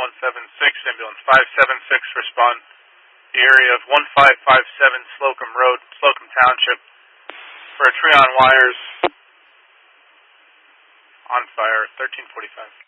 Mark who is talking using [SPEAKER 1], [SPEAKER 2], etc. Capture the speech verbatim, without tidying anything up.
[SPEAKER 1] one seven six, ambulance five seven six, respond the area of one five five seven Slocum Road, Slocum Township, for a tree on wires on fire, thirteen forty-five.